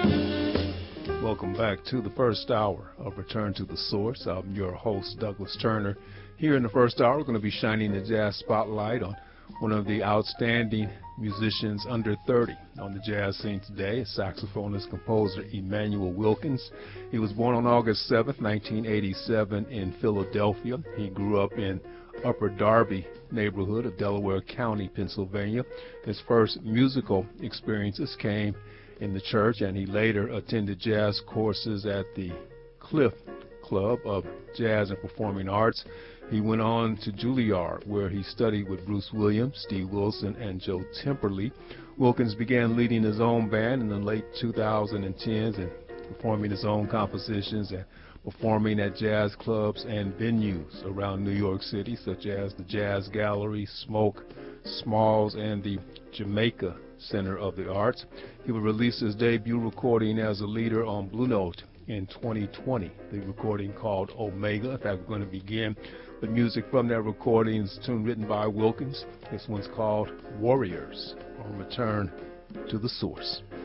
Welcome back to the first hour of Return to the Source. I'm your host, Douglas Turner. Here in the first hour, we're going to be shining the jazz spotlight on one of the outstanding musicians under 30 on the jazz scene today, saxophonist composer Emmanuel Wilkins. He was born on August 7th, 1987 in Philadelphia. He grew up in Upper Darby neighborhood of Delaware County, Pennsylvania. His first musical experiences came in the church, and he later attended jazz courses at the Cliff Club of Jazz and Performing Arts. He went on to Juilliard, where he studied with Bruce Williams, Steve Wilson, and Joe Temperley. Wilkins began leading his own band in the late 2010s and performing his own compositions and performing at jazz clubs and venues around New York City, such as the Jazz Gallery, Smoke, Smalls, and the Jamaica Center of the Arts. He will release his debut recording as a leader on Blue Note in 2020, the recording called Omega. In fact, we're going to begin with music from that recording. It's a tune written by Wilkins. This one's called Warriors, on Return to the Source.